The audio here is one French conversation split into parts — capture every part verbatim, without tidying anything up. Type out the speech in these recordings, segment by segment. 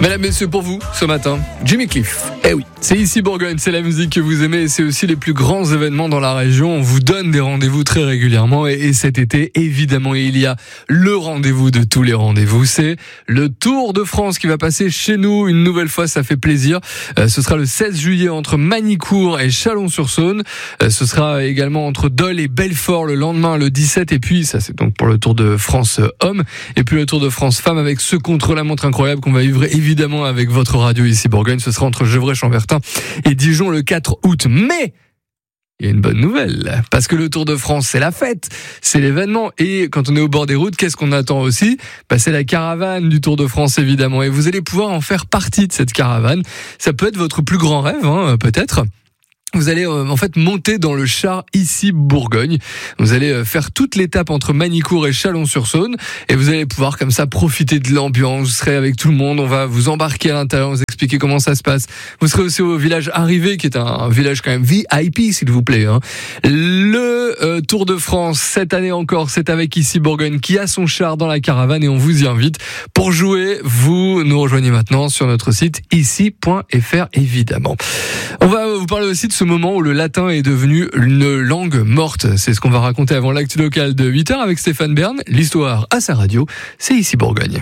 Mesdames, messieurs, pour vous, ce matin, Jimmy Cliff. Eh oui, c'est ici Bourgogne, c'est la musique que vous aimez et c'est aussi les plus grands événements dans la région. On vous donne des rendez-vous très régulièrement et, et cet été, évidemment, il y a le rendez-vous de tous les rendez-vous. C'est le Tour de France qui va passer chez nous une nouvelle fois, ça fait plaisir. Euh, ce sera le seize juillet entre Magny-Cours et Chalon-sur-Saône. Euh, ce sera également entre Dole et Belfort le lendemain, le dix-sept. Et puis, ça c'est donc pour le Tour de France homme. Et puis le Tour de France femme avec ce contre-la-montre incroyable qu'on va vivre évidemment avec votre radio ici Bourgogne. Ce sera entre Gevrey-Chambertin et Dijon le quatre août. Mais il y a une bonne nouvelle, parce que le Tour de France, c'est la fête, c'est l'événement. Et quand on est au bord des routes, qu'est-ce qu'on attend aussi ? Bah, c'est la caravane du Tour de France, évidemment. Et vous allez pouvoir en faire partie de cette caravane. Ça peut être votre plus grand rêve, hein, peut-être. Vous allez euh, en fait monter dans le char ici Bourgogne. Vous allez euh, faire toute l'étape entre Magny-Cours et Chalon-sur-Saône et vous allez pouvoir comme ça profiter de l'ambiance. Vous serez avec tout le monde, on va vous embarquer à l'intérieur, vous expliquer comment ça se passe. Vous serez aussi au village Arrivé qui est un, un village quand même V I P s'il vous plaît. Hein. Le euh, Tour de France cette année encore, c'est avec ici Bourgogne qui a son char dans la caravane et on vous y invite. Pour jouer, vous nous rejoignez maintenant sur notre site ici point f r évidemment. On va vous parler aussi de ce moment où le latin est devenu une langue morte. C'est ce qu'on va raconter avant l'actu local de huit heures avec Stéphane Bern. L'histoire à sa radio, c'est ici Bourgogne.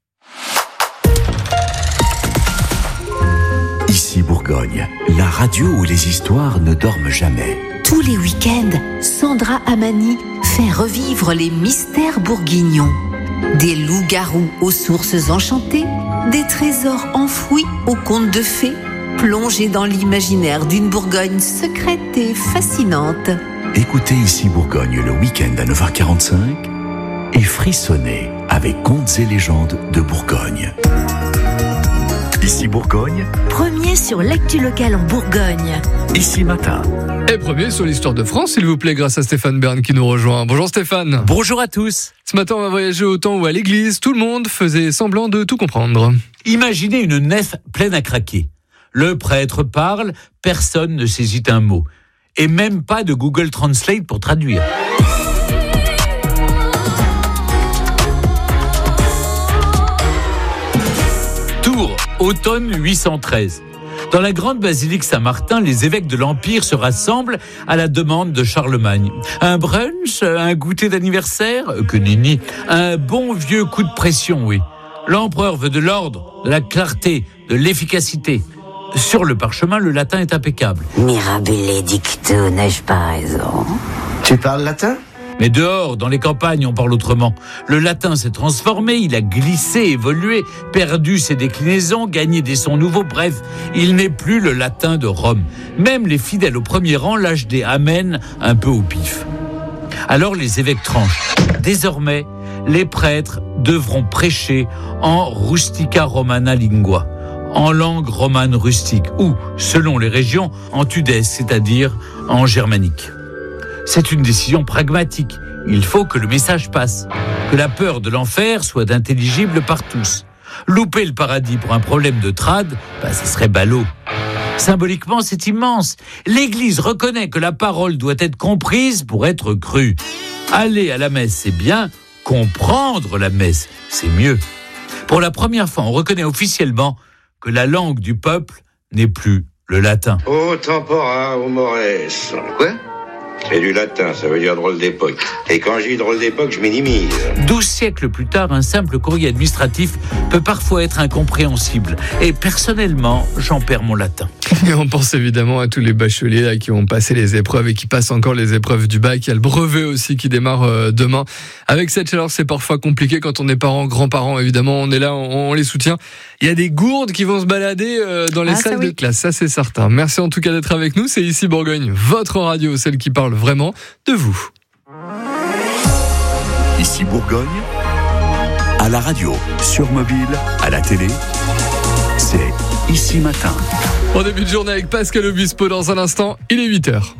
Ici Bourgogne, la radio où les histoires ne dorment jamais. Tous les week-ends, Sandra Amani fait revivre les mystères bourguignons. Des loups-garous aux sources enchantées, des trésors enfouis aux contes de fées, plongés dans l'imaginaire d'une Bourgogne secrète et fascinante. Écoutez Ici Bourgogne le week-end à neuf heures quarante-cinq et frissonnez avec Contes et légendes de Bourgogne. Ici Bourgogne, Premier sur l'actu locale en Bourgogne. Ici Matin. Et premier sur l'histoire de France, s'il vous plaît, grâce à Stéphane Bern qui nous rejoint. Bonjour Stéphane. Bonjour à tous. Ce matin, on va voyager au temps où à l'église, tout le monde faisait semblant de tout comprendre. Imaginez une nef pleine à craquer. Le prêtre parle, personne ne saisit un mot. Et même pas de Google Translate pour traduire. Tours, automne huit cent treize. Dans la grande basilique Saint-Martin, les évêques de l'Empire se rassemblent à la demande de Charlemagne. Un brunch, un goûter d'anniversaire, que nenni, un bon vieux coup de pression, oui. L'empereur veut de l'ordre, de la clarté, de l'efficacité. Sur le parchemin, le latin est impeccable. Mirabile dictu, n'ai-je pas raison ? Tu parles latin ? Mais dehors, dans les campagnes, on parle autrement. Le latin s'est transformé, il a glissé, évolué, perdu ses déclinaisons, gagné des sons nouveaux. Bref, il n'est plus le latin de Rome. Même les fidèles au premier rang lâchent des amen un peu au pif. Alors les évêques tranchent. Désormais, les prêtres devront prêcher en rustica romana lingua, en langue romane rustique, ou, selon les régions, en tudès, c'est-à-dire en germanique. C'est une décision pragmatique. Il faut que le message passe, que la peur de l'enfer soit intelligible par tous. Louper le paradis pour un problème de trad, bah, ça serait ballot. Symboliquement, c'est immense. L'Église reconnaît que la parole doit être comprise pour être crue. Aller à la messe, c'est bien. Comprendre la messe, c'est mieux. Pour la première fois, on reconnaît officiellement que la langue du peuple n'est plus le latin. Ô tempora, ô mores. Quoi ? C'est du latin, ça veut dire drôle d'époque. Et quand je dis drôle d'époque, je minimise. Douze siècles plus tard, un simple courrier administratif peut parfois être incompréhensible. Et personnellement, j'en perds mon latin. Et on pense évidemment à tous les bacheliers là, qui ont passé les épreuves et qui passent encore les épreuves du bac. Il y a le brevet aussi qui démarre euh, demain. Avec cette chaleur, c'est parfois compliqué quand on est parents, grands-parents. Évidemment, on est là, on, on les soutient. Il y a des gourdes qui vont se balader euh, dans les ah, salles oui. de classe, ça c'est certain. Merci en tout cas d'être avec nous. C'est ici Bourgogne, votre radio, celle qui parle vraiment de vous. Ici Bourgogne, à la radio, sur mobile, à la télé, c'est Ici Matin. En début de journée avec Pascal Obispo dans un instant, il est huit heures.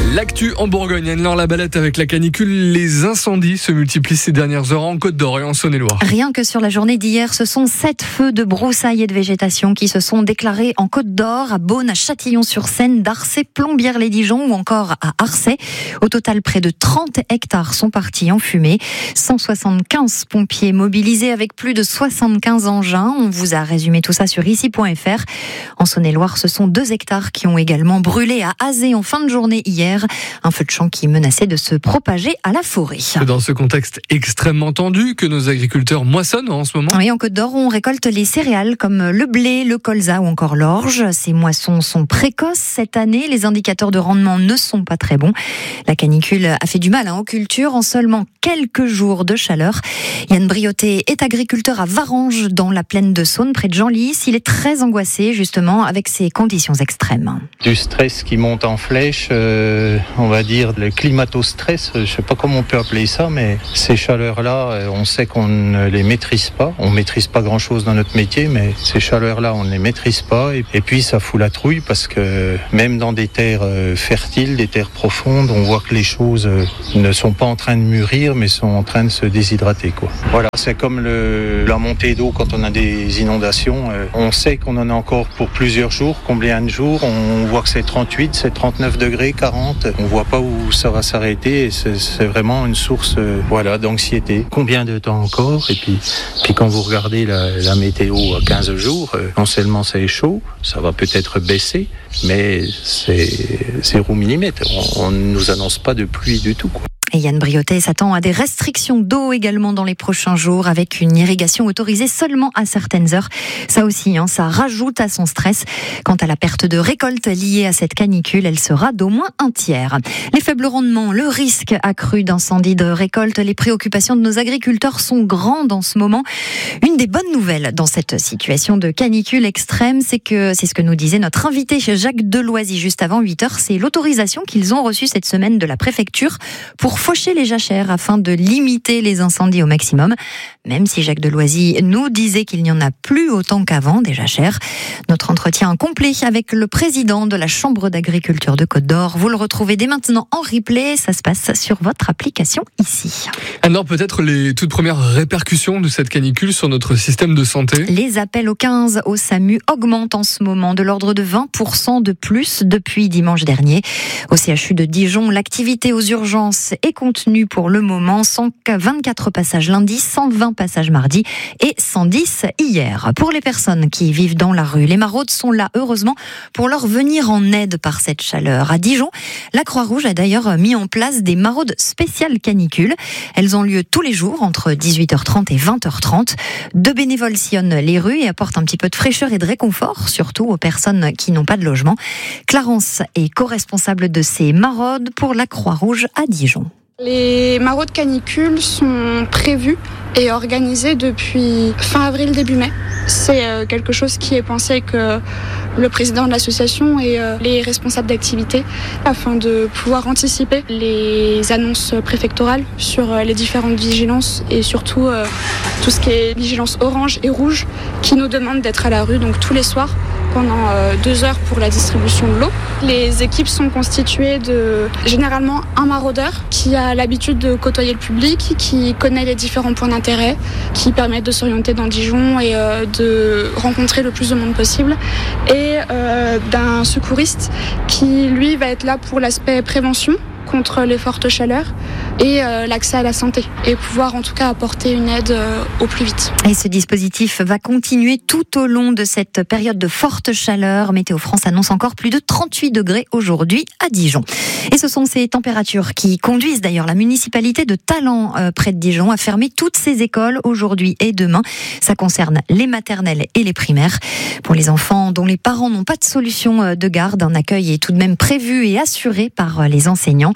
L'actu en Bourgogne, Anne-Laure Labalette, avec la canicule, les incendies se multiplient ces dernières heures en Côte-d'Or et en Saône-et-Loire. Rien que sur la journée d'hier, ce sont sept feux de broussailles et de végétation qui se sont déclarés en Côte-d'Or, à Beaune, à Châtillon-sur-Seine, Darcey, Plombières-les-Dijon ou encore à Arcey. Au total, près de trente hectares sont partis en fumée. cent soixante-quinze pompiers mobilisés avec plus de soixante-quinze engins. On vous a résumé tout ça sur ici point f r. En Saône-et-Loire, ce sont deux hectares qui ont également brûlé à Azé en fin de journée hier. Un feu de champ qui menaçait de se propager à la forêt. C'est dans ce contexte extrêmement tendu que nos agriculteurs moissonnent en ce moment. Oui, en Côte-d'Or, on récolte les céréales comme le blé, le colza ou encore l'orge. Ces moissons sont précoces cette année. Les indicateurs de rendement ne sont pas très bons. La canicule a fait du mal aux cultures en seulement quelques jours de chaleur. Yann Briotet est agriculteur à Varanges, dans la plaine de Saône, près de Genlis. Il est très angoissé justement avec ces conditions extrêmes. Du stress qui monte en flèche, euh, on va dire le climato-stress, je ne sais pas comment on peut appeler ça, mais ces chaleurs-là, on sait qu'on ne les maîtrise pas. On ne maîtrise pas grand-chose dans notre métier, mais ces chaleurs-là, on ne les maîtrise pas. Et, et puis, ça fout la trouille parce que même dans des terres fertiles, des terres profondes, on voit que les choses ne sont pas en train de mûrir, mais sont en train de se déshydrater, quoi. Voilà, c'est comme le, la montée d'eau quand on a des inondations. On sait qu'on en a encore pour plusieurs jours. Combien de jours? On voit que c'est trente-huit, c'est trente-neuf degrés, quarante. On voit pas où ça va s'arrêter et c'est, c'est vraiment une source euh, voilà, d'anxiété. Combien de temps encore? Et puis, puis quand vous regardez la, la météo à quinze jours, euh, non seulement c'est chaud, ça va peut-être baisser, mais c'est zéro millimètre. On ne nous annonce pas de pluie du tout, quoi. Et Yann Briotet s'attend à des restrictions d'eau également dans les prochains jours, avec une irrigation autorisée seulement à certaines heures. Ça aussi, hein, ça rajoute à son stress. Quant à la perte de récolte liée à cette canicule, elle sera d'au moins un tiers. Les faibles rendements, le risque accru d'incendie de récolte, les préoccupations de nos agriculteurs sont grandes en ce moment. Une des bonnes nouvelles dans cette situation de canicule extrême, c'est que, c'est ce que nous disait notre invité Jacques Deloisy juste avant huit heures, c'est l'autorisation qu'ils ont reçue cette semaine de la préfecture pour faucher les jachères afin de limiter les incendies au maximum. Même si Jacques Deloisy nous disait qu'il n'y en a plus autant qu'avant des jachères. Notre entretien complet avec le président de la Chambre d'agriculture de Côte-d'Or, vous le retrouvez dès maintenant en replay. Ça se passe sur votre application ici. Alors peut-être les toutes premières répercussions de cette canicule sur notre système de santé. Les appels au quinze au SAMU augmentent en ce moment de l'ordre de vingt pour cent de plus depuis dimanche dernier. Au C H U de Dijon, l'activité aux urgences est contenue pour le moment. cent vingt-quatre passages lundi, cent vingt passages mardi et cent dix hier. Pour les personnes qui vivent dans la rue, les maraudes sont là, heureusement, pour leur venir en aide par cette chaleur. À Dijon, la Croix-Rouge a d'ailleurs mis en place des maraudes spéciales canicules. Elles ont lieu tous les jours entre dix-huit heures trente et vingt heures trente. Deux bénévoles sillonnent les rues et apportent un petit peu de fraîcheur et de réconfort, surtout aux personnes qui n'ont pas de logement. Clarence est co-responsable de ces maraudes pour la Croix-Rouge à Dijon. Les maraudes canicules sont prévues et organisées depuis fin avril, début mai. C'est quelque chose qui est pensé avec le président de l'association et les responsables d'activité afin de pouvoir anticiper les annonces préfectorales sur les différentes vigilances et surtout tout ce qui est vigilance orange et rouge qui nous demandent d'être à la rue donc tous les soirs pendant deux heures pour la distribution de l'eau. Les équipes sont constituées de généralement un maraudeur qui a l'habitude de côtoyer le public, qui connaît les différents points d'intérêt, qui permettent de s'orienter dans Dijon et euh, de rencontrer le plus de monde possible, et euh, d'un secouriste qui, lui, va être là pour l'aspect prévention contre les fortes chaleurs et euh, l'accès à la santé et pouvoir en tout cas apporter une aide euh, au plus vite. Et ce dispositif va continuer tout au long de cette période de forte chaleur. Météo France annonce encore plus de trente-huit degrés aujourd'hui à Dijon. Et ce sont ces températures qui conduisent d'ailleurs la municipalité de Talent euh, près de Dijon à fermer toutes ses écoles aujourd'hui et demain. Ça concerne les maternelles et les primaires. Pour les enfants dont les parents n'ont pas de solution de garde, un accueil est tout de même prévu et assuré par les enseignants.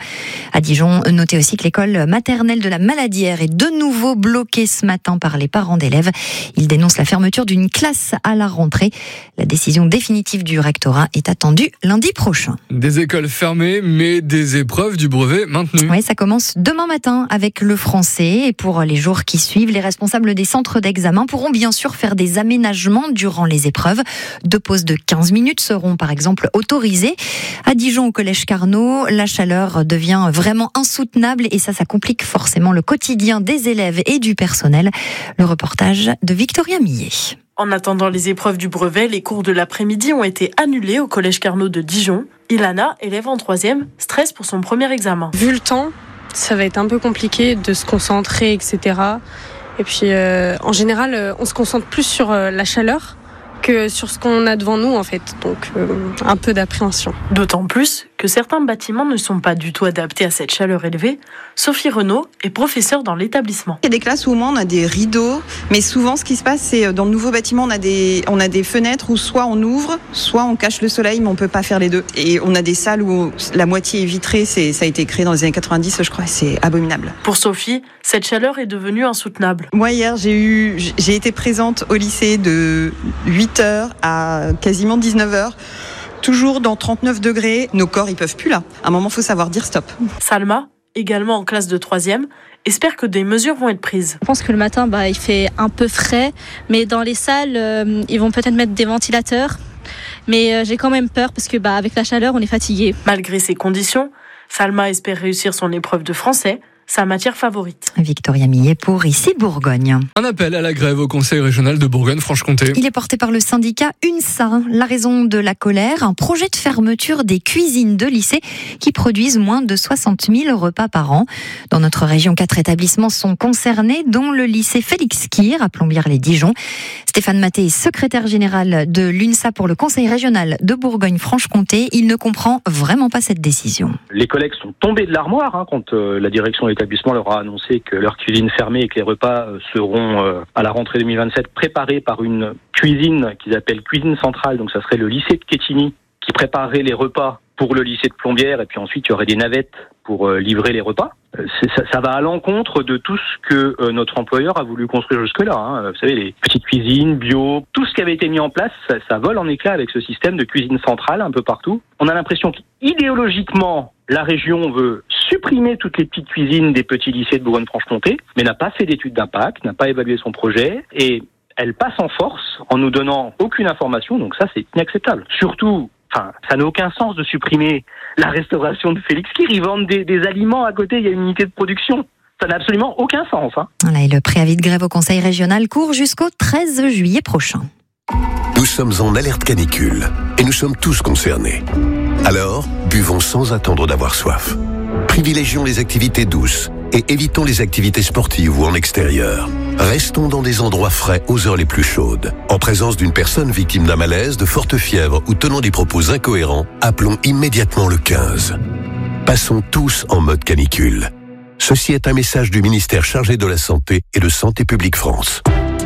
À Dijon, notez aussi que l'école maternelle de la Maladière est de nouveau bloquée ce matin par les parents d'élèves. Ils dénoncent la fermeture d'une classe à la rentrée. La décision définitive du rectorat est attendue lundi prochain. Des écoles fermées, mais des épreuves du brevet maintenues. Oui, ça commence demain matin avec le français. Et pour les jours qui suivent, les responsables des centres d'examen pourront bien sûr faire des aménagements durant les épreuves. Deux pauses de quinze minutes seront par exemple autorisées. À Dijon, au collège Carnot, la chaleur devient vraiment insoutenable et ça, ça complique forcément le quotidien des élèves et du personnel. Le reportage de Victoria Millet. En attendant les épreuves du brevet, les cours de l'après-midi ont été annulés au collège Carnot de Dijon. Ilana, élève en troisième, stresse pour son premier examen. Vu le temps, ça va être un peu compliqué de se concentrer, et cetera. Et puis, euh, en général, euh, on se concentre plus sur euh, la chaleur que sur ce qu'on a devant nous, en fait. Donc, euh, un peu d'appréhension. D'autant plus que certains bâtiments ne sont pas du tout adaptés à cette chaleur élevée. Sophie Renaud est professeure dans l'établissement. Il y a des classes où au moins on a des rideaux, mais souvent ce qui se passe, c'est dans le nouveau bâtiment, on a des, on a des fenêtres où soit on ouvre, soit on cache le soleil, mais on peut pas faire les deux. Et on a des salles où la moitié est vitrée, c'est, ça a été créé dans les années quatre-vingt-dix, je crois, et c'est abominable. Pour Sophie, cette chaleur est devenue insoutenable. Moi hier, j'ai eu, j'ai été présente au lycée de huit heures à quasiment dix-neuf heures. Toujours dans trente-neuf degrés, nos corps ils peuvent plus là. À un moment, faut savoir dire stop. Salma, également en classe de troisième, espère que des mesures vont être prises. Je pense que le matin, bah, il fait un peu frais, mais dans les salles, euh, ils vont peut-être mettre des ventilateurs. Mais euh, j'ai quand même peur parce que bah, avec la chaleur, on est fatigué. Malgré ces conditions, Salma espère réussir son épreuve de français, sa matière favorite. Victoria Millet pour Ici Bourgogne. Un appel à la grève au Conseil régional de Bourgogne-Franche-Comté. Il est porté par le syndicat UNSA. La raison de la colère, un projet de fermeture des cuisines de lycée qui produisent moins de soixante mille repas par an. Dans notre région, quatre établissements sont concernés, dont le lycée Félix Kir à Plombières-les-Dijon. Stéphane Maté est secrétaire général de l'UNSA pour le Conseil régional de Bourgogne-Franche-Comté. Il ne comprend vraiment pas cette décision. Les collègues sont tombés de l'armoire hein, quand euh, la direction de l'établissement leur a annoncé que leur cuisine fermée et que les repas seront euh, à la rentrée deux mille vingt-sept préparés par une cuisine qu'ils appellent cuisine centrale. Donc ça serait le lycée de Quetigny qui préparerait les repas pour le lycée de Plombières et puis ensuite il y aurait des navettes pour euh, livrer les repas. Euh, c'est, ça, ça va à l'encontre de tout ce que euh, notre employeur a voulu construire jusque-là. Hein. Vous savez, les petites cuisines, bio, tout ce qui avait été mis en place, ça, ça vole en éclats avec ce système de cuisine centrale un peu partout. On a l'impression qu'idéologiquement, la région veut supprimer toutes les petites cuisines des petits lycées de Bourgogne-Franche-Comté, mais n'a pas fait d'étude d'impact, n'a pas évalué son projet et elle passe en force en nous donnant aucune information, donc ça c'est inacceptable. Surtout, enfin, ça n'a aucun sens de supprimer la restauration de Félix Kir. Ils vendent des, des aliments à côté, il y a une unité de production. Ça n'a absolument aucun sens. Hein. Voilà, et le préavis de grève au Conseil régional court jusqu'au treize juillet prochain. Nous sommes en alerte canicule et nous sommes tous concernés. Alors, buvons sans attendre d'avoir soif. Privilégions les activités douces et évitons les activités sportives ou en extérieur. Restons dans des endroits frais aux heures les plus chaudes. En présence d'une personne victime d'un malaise, de forte fièvre ou tenant des propos incohérents, appelons immédiatement le quinze. Passons tous en mode canicule. Ceci est un message du ministère chargé de la Santé et de Santé publique France.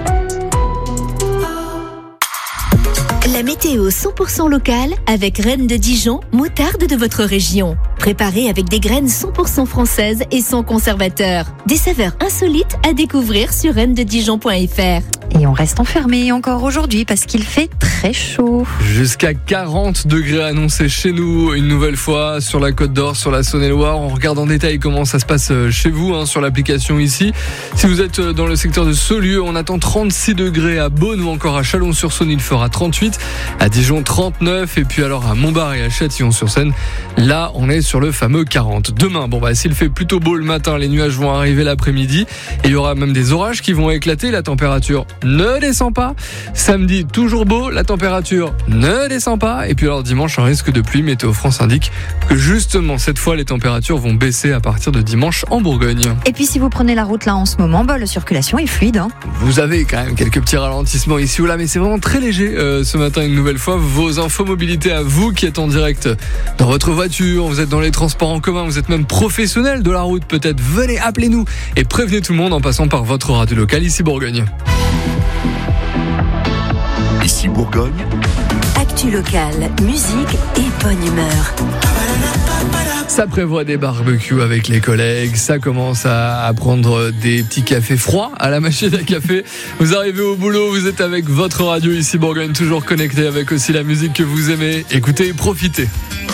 La météo cent pour cent locale avec Reine de Dijon, moutarde de votre région. Préparée avec des graines cent pour cent françaises et sans conservateur. Des saveurs insolites à découvrir sur reine de dijon point f r. Et on reste enfermé encore aujourd'hui parce qu'il fait très chaud. Jusqu'à quarante degrés annoncés chez nous une nouvelle fois sur la Côte d'Or, sur la Saône-et-Loire. On regarde en détail comment ça se passe chez vous hein, sur l'application ici. Si vous êtes dans le secteur de Saulieu, on attend trente-six degrés à Beaune ou encore à Chalon-sur-Saône, il fera trente-huit. À Dijon, trente-neuf. Et puis alors à Montbard et à Châtillon-sur-Saône, là on est sur le fameux quarante. Demain, bon bah s'il fait plutôt beau le matin, les nuages vont arriver l'après-midi. Et il y aura même des orages qui vont éclater. La température ne descend pas. Samedi, toujours beau, la température ne descend pas. Et puis alors dimanche, un risque de pluie. Météo France indique que justement cette fois les températures vont baisser à partir de dimanche en Bourgogne. Et puis si vous prenez la route là en ce moment, bah, la circulation est fluide. Hein. Vous avez quand même quelques petits ralentissements ici ou là, mais c'est vraiment très léger euh, ce matin une nouvelle fois. Vos infos mobilité à vous qui êtes en direct dans votre voiture, vous êtes dans les transports en commun, vous êtes même professionnel de la route peut-être, venez, appelez-nous et prévenez tout le monde en passant par votre radio locale ici Bourgogne. Ici Bourgogne. Actu locale, musique et bonne humeur. Ça prévoit des barbecues avec les collègues, ça commence à, à prendre des petits cafés froids à la machine à café. Vous arrivez au boulot, vous êtes avec votre radio ici Bourgogne, toujours connecté avec aussi la musique que vous aimez. Écoutez et profitez.